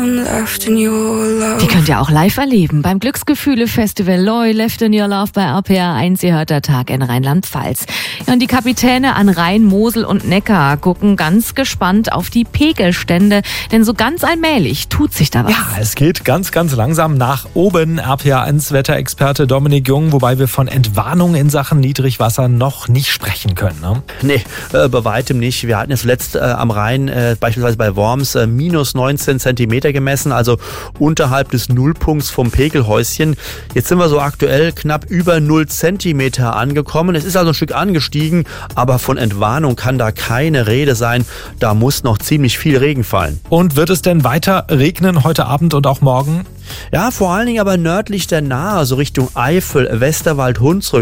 Die könnt ihr auch live erleben beim Glücksgefühle-Festival Loi Left in Your Love bei RPR 1. Ihr hört der Tag in Rheinland-Pfalz. Ja, und die Kapitäne an Rhein, Mosel und Neckar gucken ganz gespannt auf die Pegelstände, denn so ganz allmählich tut sich da was. Ja, es geht ganz, ganz langsam nach oben. RPR 1 Wetterexperte Dominik Jung, wobei wir von Entwarnung in Sachen Niedrigwasser noch nicht sprechen können. Ne? Nee, bei weitem nicht. Wir hatten jetzt zuletzt am Rhein, beispielsweise bei Worms, minus 19 Zentimeter gemessen, also unterhalb des Nullpunkts vom Pegelhäuschen. Jetzt sind wir so aktuell knapp über 0 Zentimeter angekommen. Es ist also ein Stück angestiegen, aber von Entwarnung kann da keine Rede sein. Da muss noch ziemlich viel Regen fallen. Und wird es denn weiter regnen heute Abend und auch morgen? Ja, vor allen Dingen aber nördlich der Nahe, so Richtung Eifel, Westerwald, Hunsrück.